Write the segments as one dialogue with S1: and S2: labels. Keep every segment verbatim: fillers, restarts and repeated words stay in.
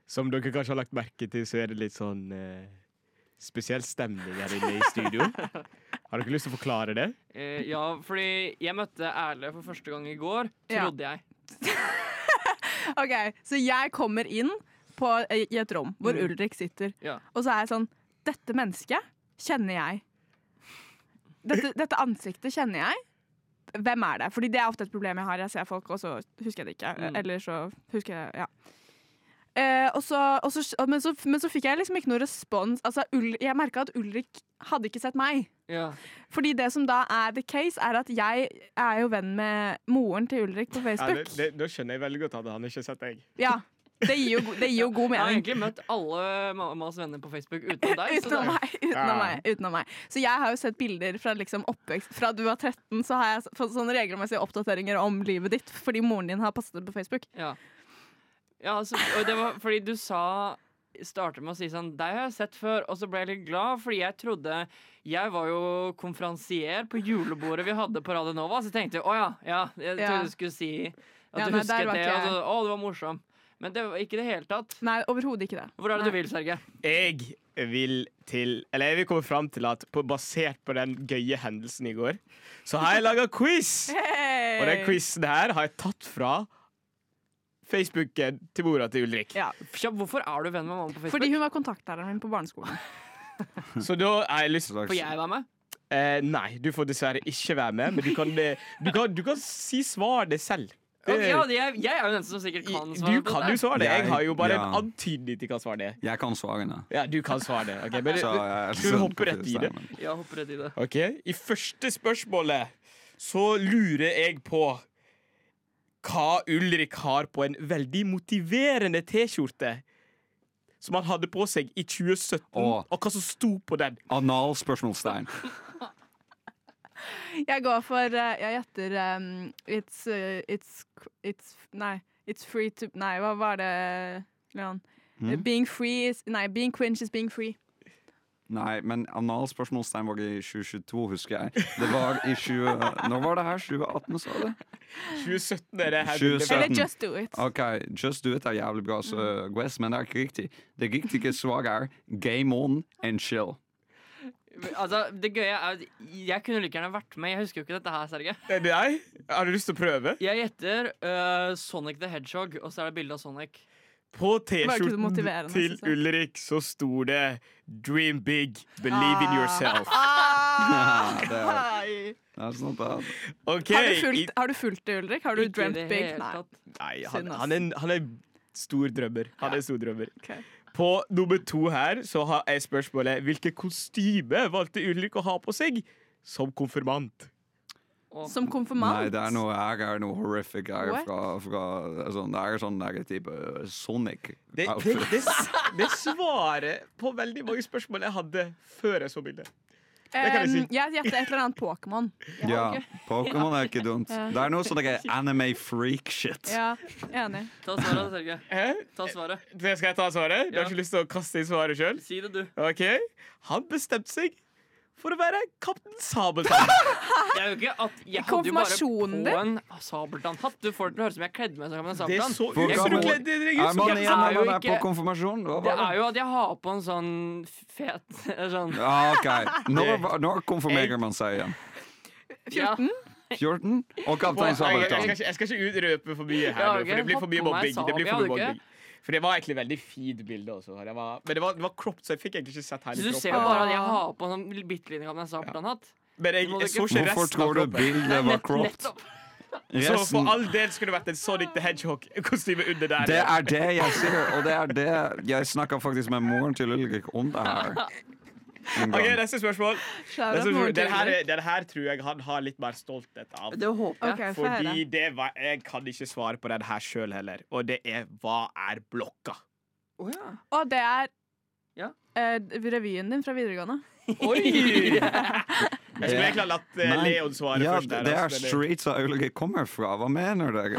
S1: Som dere kanskje har lagt merke til, så er det litt sånn eh, spesiell stemning her inne i studio. Har dere lyst til å forklare det?
S2: Eh, ja, fordi jeg møtte Erle for første gang i går,
S3: Ja.
S2: trodde jeg.
S3: Ok, så jeg kommer inn på, i et rom hvor
S2: Mm.
S3: Ulrik sitter,
S2: Ja.
S3: og så er jeg sånn, dette mennesket kjenner jeg. Dette, dette ansiktet kjenner jeg. Hvem er det? Fordi det er ofte et problem jeg har. Jeg ser folk, og så husker jeg det ikke.
S2: Mm.
S3: Eller så husker jeg, ja. Eh, og så, og så, men, så, men så fikk jeg liksom ikke noe respons. Altså, Ul, jeg merket at Ulrik hadde ikke sett meg.
S2: Ja.
S3: Fordi det som da er the case, er at jeg er jo venn med moren til Ulrik på
S1: Ja,
S3: Facebook.
S1: det, det, da skjønner jeg veldig godt at han ikke har sett deg.
S3: Ja, det gir jo, go- det gir jo god
S2: Jeg har
S3: mening.
S2: egentlig møtt alle mammas venner på Facebook utenom deg. så
S3: Utenom
S2: det-
S3: meg, utenom,
S1: Ja.
S3: meg, utenom meg. Så jeg har jo sett bilder fra liksom oppvekst. Fra du var tretten, så har jeg fått sånne regelmessige oppdateringer om livet ditt fordi moren din har postet det på Facebook.
S2: Ja, ja altså, og det var fordi du sa startet med å si sånn, deg har jeg sett før, og så ble jeg litt glad, fordi jeg trodde, jeg var jo konferansier på julebordet vi hadde på Radio Nova, så tenkte jeg, å ja, ja, jeg
S3: Ja.
S2: trodde du skulle si at
S3: Ja,
S2: du
S3: nei, der
S2: husket
S3: var
S2: det,
S3: ikke
S2: og
S3: jeg.
S2: så, å, det var morsom. Men det var ikke det hele tatt.
S3: Nei, overhodet ikke det.
S2: Hvor er det
S3: Nei.
S2: du vil, Serge?
S1: Jeg vil til Eller jeg vil komme fram til at på, basert på den gøye hendelsen i går, så har jeg laga quiz!
S3: Hey!
S1: Og den quizen her har jeg tatt fra Facebooken til mora til Ulrik.
S3: Ja,
S2: Kjapp, hvorfor er du venn med mamma på Facebook?
S3: fordi hun var kontaktlæreren min på barneskolen.
S1: Så da har jeg lyst
S4: Slags-
S2: Får jeg være med?
S1: eh, Nei, du får dessverre ikke være med, men du kan, eh, du kan, du kan si svar det selv. Det-
S2: Ok, ja, jeg, jeg er jo den som sikkert kan svare
S1: du
S2: på
S1: kan
S2: dette.
S1: jo svare det. Jeg har jo bare
S4: Ja.
S1: en antydning til hva svar det er.
S4: Jeg kan svarene.
S1: Ja, du kan svare det. Okay, men,
S4: Så jeg
S1: skal vi hoppe rett i det?
S2: Ja, hopper rett i det.
S1: Ok, I første spørsmålet så lurer jeg på hva Ulrik har på en veldig motiverende T-skjorte som han hadde på seg i tjue sytten,
S4: Åh.
S1: og hva som sto på den.
S4: Anal-spørsmålstegn.
S3: Jeg går for eh, Jeg gjetter um, it's, uh, it's It's Nei. It's free to Nei, hva var det, Leon?
S4: Hmm?
S3: Being free is Nei, being cringe is being free.
S4: Nei, men anal-spørsmålstegn var i tjue tjueto, husker jeg. Det var i tjue... Når var det her? tjue atten, sa du?
S1: tjue sytten er det her.
S4: tjue
S1: bildet.
S4: sytten.
S3: Eller Just Do It.
S4: Ok, Just Do It er jævlig bra, så Guess, men det er ikke riktig. Det riktige svaret er Game On and Chill.
S2: Altså, det gøye er at jeg kunne like gjerne vært med. Jeg husker jo ikke dette her, Serge.
S1: Er det jeg? Har du lyst til å prøve?
S2: Jeg gjetter øh, Sonic the Hedgehog, og så er det bilde av Sonic.
S1: På
S3: Var ikke så
S1: T-skjorten
S3: motiverende,
S1: til
S3: synes jeg.
S1: Ulrik så sto det 'Dream big, believe in yourself'.
S3: Ah!
S4: det er- That's not bad.
S1: Ok,
S3: Har, du
S1: i-
S3: fulgt, har du fulgt det, Ulrik? Har du
S2: Ikke i
S3: dreamt
S2: det
S3: big?
S2: hele
S3: Nei.
S2: tatt.
S1: Nei, han,
S3: Synd, ass.
S1: han, er, en- han er stor drømmer. Han er en stor drømmer.
S3: Ok.
S1: På nummer to her så har jeg spørsmålet hvilke kostyme valgte Ulrik å ha på seg som konfirmant?
S2: Og,
S3: Som konfirmant?
S4: Nei, det er noe jeg er noe horrific jeg er
S3: What?
S4: fra, fra sånn, det er sånn der type Sonic
S1: Det, det,
S4: outfit.
S1: det, det svarer på veldig mange spørsmål jeg hadde før jeg så bildet. det kan jeg si.
S3: Um, jeg gjetter et eller annet Pokémon.
S4: Ja,
S2: ok.
S4: Pokémon er ikke dumt.
S3: Ja.
S4: Det er noe sånn der anime freak shit.
S3: Ja, enig.
S2: ta svaret, Serge.
S1: Hæ?
S2: Ta svaret.
S1: Det skal jeg ta svaret? Du har
S2: Ja.
S1: ikke lyst til å kaste inn svaret sjøl?
S2: Si det, du.
S1: Ok, han bestemte seg for å være Kaptein Sabeltann.
S2: Jeg, er jo ikke at, jeg
S3: I
S2: hadde jo bare
S3: konfirmasjonen
S2: på en sabeltannhatt. Du får det til å høres ut som jeg kledde meg som en
S1: Det
S2: sabeltann.
S1: så
S4: Hvor
S1: ut som
S4: gammel-
S1: du kledde deg ut
S4: Er
S1: som
S4: man
S2: Jeg
S4: igjen
S2: er
S4: når
S2: jo
S4: man er på
S2: ikke-
S4: konfirmasjon? Hva
S2: Det
S4: var
S2: er jo at jeg har på en sånn fet sånn.
S4: Ja, ok. Når, var- når konfirmerer man seg igjen?
S2: Ja.
S4: fjorten? Og
S1: På-
S4: Kaptein
S1: jeg, jeg, skal
S4: Sabeltann.
S1: ikke, jeg skal ikke utrøpe for mye her,
S2: Ja,
S1: nå,
S2: ok.
S1: for det blir for mye
S2: Hatt på meg
S1: mobbing. Det blir
S2: sab-
S1: for mye
S2: ja, det er
S1: mobbing. For det var egentlig veldig fint bilde også. Det var, men det var, det var cropped, så jeg fikk egentlig ikke sett hele
S2: Så du ser jo
S1: kroppen.
S2: bare at jeg har på en sånn bitte liten Kaptein Sabeltann-hatt.
S1: Men jeg,
S2: må
S1: jeg
S2: du
S1: så
S2: ikke-
S1: ikke
S4: Hvorfor
S1: resten av
S4: tror du
S1: kroppen.
S4: bildet var cropped?
S2: Nettopp.
S1: Så
S4: Resten,
S1: for all del skulle det vært en Sonic the Hedgehog-kostyme under der.
S4: det er det jeg sier, og det er det jeg snakka faktisk med moren til Ulrik om det her. En
S1: Ok,
S4: gang.
S1: Neste spørsmål.
S3: Shout
S1: Neste
S3: out moren
S1: spørsmål.
S3: til
S1: Den, her,
S3: Ulrik.
S1: den her tror jeg han har litt mer stolthet av.
S2: Det håper jeg.
S3: Ok, få høre.
S1: Fordi det var, jeg kan ikke svare på den her sjøl heller. Og det er hva er blokka?
S2: Å ja.
S3: Og det er
S2: Ja.
S3: eh, revyen din fra videregående.
S1: Oi! Jeg skulle egentlig ha latt eh,
S4: Nei.
S1: Leon svare
S4: Ja,
S1: først. der,
S4: det er
S1: altså, men
S4: streets av Ulrik kommer fra. Hva mener dere?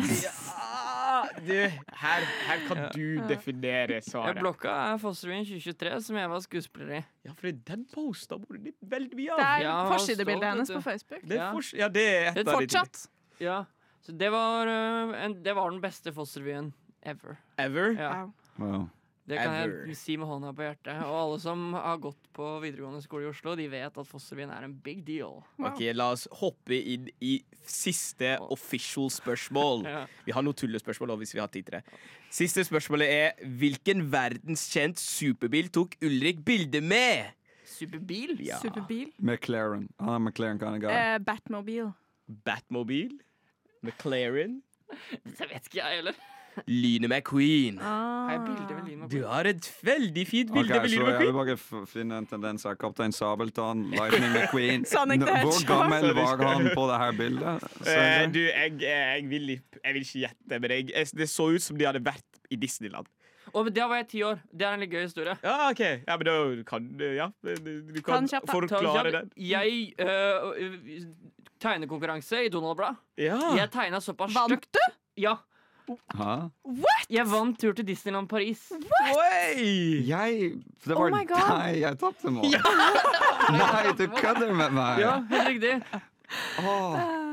S1: Ja, du, her, her kan du definere
S2: Ja,
S1: svaret.
S2: blokka er Fossrevyen tjue tjuetre, som jeg var skuespiller i.
S1: Ja, for den posta burde det veldig mye
S3: Det
S1: av.
S3: er
S2: Ja, han var
S3: forsidebildet
S2: stolt,
S3: hennes
S2: vet
S3: på
S2: du.
S3: Facebook.
S1: Det er,
S2: Ja.
S1: fors- ja, det er et
S2: Det er
S1: av de tingene.
S3: Fortsatt.
S2: Ja, så det var, øh, en, det var den beste Foss-revyen ever.
S1: Ever?
S2: Ja.
S3: Wow.
S4: Wow.
S2: Det kan
S1: Ever.
S2: jeg si med hånda på hjertet. Og alle som har gått på videregående skole i Oslo, de vet at Fossrevyen er en big deal.
S1: Ok, La oss hoppe inn i siste official spørsmål.
S2: Ja.
S1: Vi har noen tullespørsmål også, hvis vi har tid til det. Siste spørsmålet er hvilken verdenskjent superbil tok Ulrik bilde med?
S2: Superbil?
S1: Ja.
S3: Superbil.
S4: McLaren. Han er McLaren kind of guy.
S3: Eh, Batmobil.
S1: Batmobil? McLaren?
S2: Det vet ikke jeg heller.
S1: Lyne McQueen.
S3: Ah.
S2: Har jeg bilde med Lyn
S1: Du
S2: McQueen?
S1: har et veldig fint
S4: Ok,
S1: bilde med
S4: så
S1: Lyne
S4: jeg vil
S1: McQueen.
S4: bare f- finne en tendens her. Kaptein Sabeltann, Lightning McQueen.
S3: Sonic the
S4: N- Hvor
S3: Hedgehog.
S4: gammel var han på det her bildet?
S1: Eh,
S4: Ser
S1: du,
S4: du?
S1: jeg, jeg, vil, ikke- jeg vil ikke gjette, men jeg, jeg, det så ut som de hadde vært i Disneyland.
S2: Og da var jeg ti år. Det er en litt gøy historie.
S1: Ja, OK. Ja, men da kan du Ja, du
S3: Ta
S1: kan
S3: den kjapt, da.
S2: Ta den
S1: forklare
S2: kjapt.
S1: den.
S2: Jeg øh, tegnekonkurranse i Donald-blad.
S1: Ja.
S2: Jeg tegna såpass
S3: Vant
S2: stygt.
S3: du?
S2: Ja.
S4: Hæ?
S2: Jeg vant tur til Disneyland Paris.
S1: Oi!
S4: Jeg Det
S3: Oh
S4: var
S3: my God.
S4: deg jeg tapte mot. Nei, du kødder med meg.
S2: Ja, helt riktig.
S4: Åh.